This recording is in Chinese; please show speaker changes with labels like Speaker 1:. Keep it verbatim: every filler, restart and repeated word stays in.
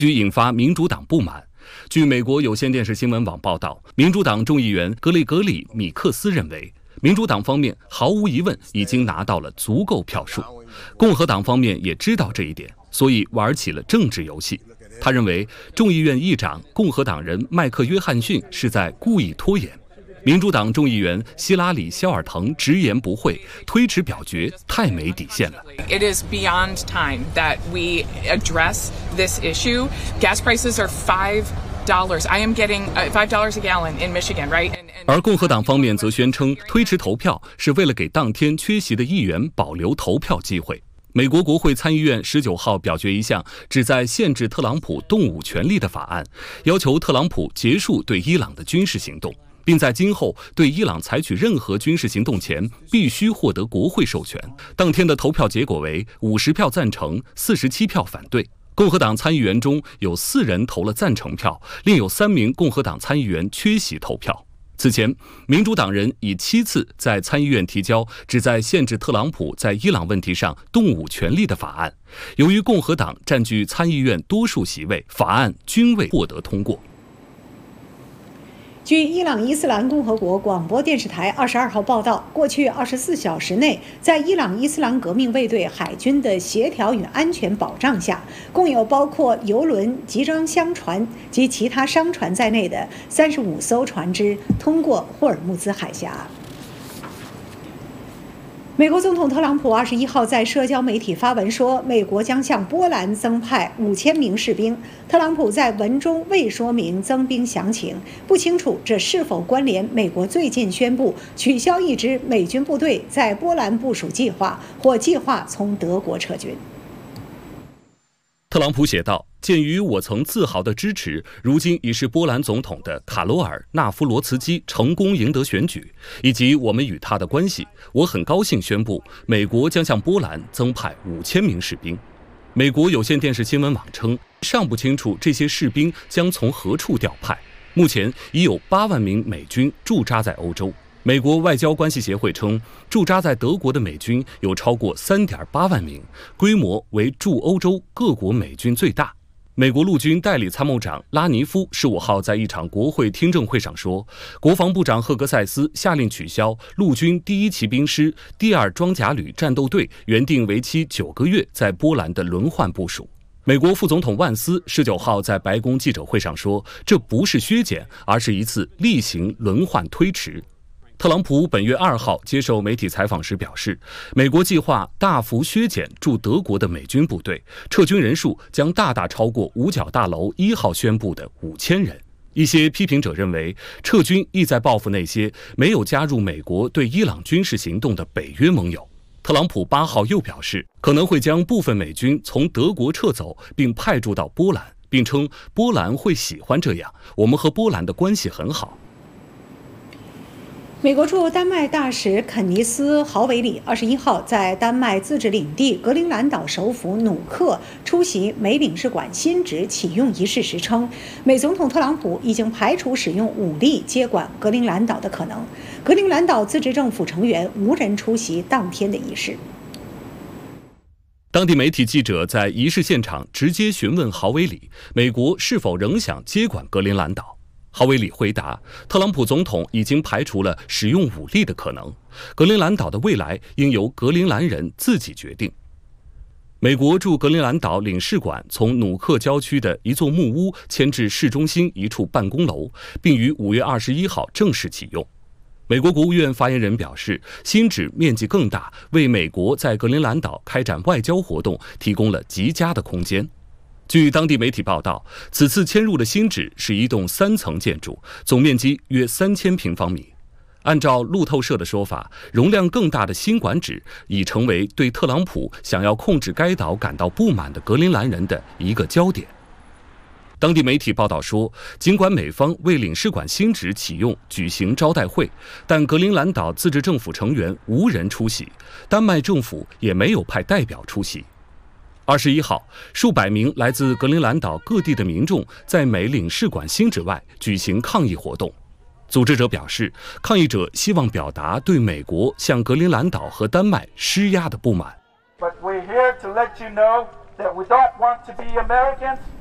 Speaker 1: 据引发民主党不满。据美国有线电视新闻网报道，民主党众议员格雷格里·米克斯认为，民主党方面毫无疑问已经拿到了足够票数，共和党方面也知道这一点，所以玩起了政治游戏。他认为，众议院议长共和党人麦克约翰逊是在故意拖延。民主党众议员希拉里·肖尔滕直言不讳，推迟表决太没底线了。
Speaker 2: It is beyond time that we address this issue. Gas prices are five dollars. I am getting five dollars a gallon in Michigan, right?
Speaker 1: 而共和党方面则宣称，推迟投票是为了给当天缺席的议员保留投票机会。美国国会参议院十九号表决一项旨在限制特朗普动武权利的法案，要求特朗普结束对伊朗的军事行动，并在今后对伊朗采取任何军事行动前必须获得国会授权。当天的投票结果为五十票赞成，四十七票反对。共和党参议员中有四人投了赞成票，另有三名共和党参议员缺席投票。此前，民主党人已七次在参议院提交旨在限制特朗普在伊朗问题上动武权利的法案，由于共和党占据参议院多数席位，法案均未获得通过。
Speaker 3: 据伊朗伊斯兰共和国广播电视台二十二号报道，过去二十四小时内，在伊朗伊斯兰革命卫队海军的协调与安全保障下，共有包括油轮、集装箱船及其他商船在内的三十五艘船只通过霍尔木兹海峡。美国总统特朗普二十一号在社交媒体发文说，美国将向波兰增派五千名士兵。特朗普在文中未说明增兵详情，不清楚这是否关联美国最近宣布取消一支美军部队在波兰部署计划，或计划从德国撤军。
Speaker 1: 特朗普写道：“鉴于我曾自豪地支持如今已是波兰总统的卡罗尔·纳夫罗茨基成功赢得选举，以及我们与他的关系，我很高兴宣布，美国将向波兰增派五千名士兵。”美国有线电视新闻网称，尚不清楚这些士兵将从何处调派。目前已有八万名美军驻扎在欧洲。美国外交关系协会称，驻扎在德国的美军有超过 三点八万名，规模为驻欧洲各国美军最大。美国陆军代理参谋长拉尼夫十五号在一场国会听证会上说，国防部长赫格塞斯下令取消陆军第一骑兵师第二装甲旅战斗队原定为期九个月在波兰的轮换部署。美国副总统万斯十九号在白宫记者会上说，这不是削减，而是一次例行轮换推迟。特朗普本月二号接受媒体采访时表示，美国计划大幅削减驻德国的美军部队，撤军人数将大大超过五角大楼一号宣布的五千人。一些批评者认为，撤军意在报复那些没有加入美国对伊朗军事行动的北约盟友。特朗普八号又表示，可能会将部分美军从德国撤走，并派驻到波兰，并称波兰会喜欢这样，我们和波兰的关系很好。
Speaker 3: 美国驻丹麦大使肯尼斯·豪维里二十一号在丹麦自治领地格陵兰岛首府努克出席美领事馆新址启用仪式时称，美总统特朗普已经排除使用武力接管格陵兰岛的可能。格陵兰岛自治政府成员无人出席当天的仪式。
Speaker 1: 当地媒体记者在仪式现场直接询问豪维里，美国是否仍想接管格陵兰岛。豪维里回答，特朗普总统已经排除了使用武力的可能，格陵兰岛的未来应由格陵兰人自己决定。美国驻格陵兰岛领事馆从努克郊区的一座木屋迁至市中心一处办公楼，并于五月二十一号正式启用。美国国务院发言人表示，新址面积更大，为美国在格陵兰岛开展外交活动提供了极佳的空间。据当地媒体报道，此次迁入的新址是一栋三层建筑，总面积约三千平方米。按照路透社的说法，容量更大的新馆址已成为对特朗普想要控制该岛感到不满的格陵兰人的一个焦点。当地媒体报道说，尽管美方为领事馆新址启用举行招待会，但格陵兰岛自治政府成员无人出席，丹麦政府也没有派代表出席。二十一号，数百名来自格陵兰岛各地的民众在美领事馆新址外举行抗议活动。组织者表示，抗议者希望表达对美国向格陵兰岛和丹麦施压的不满。
Speaker 4: But we're here to let you know that we don't want to be Americans.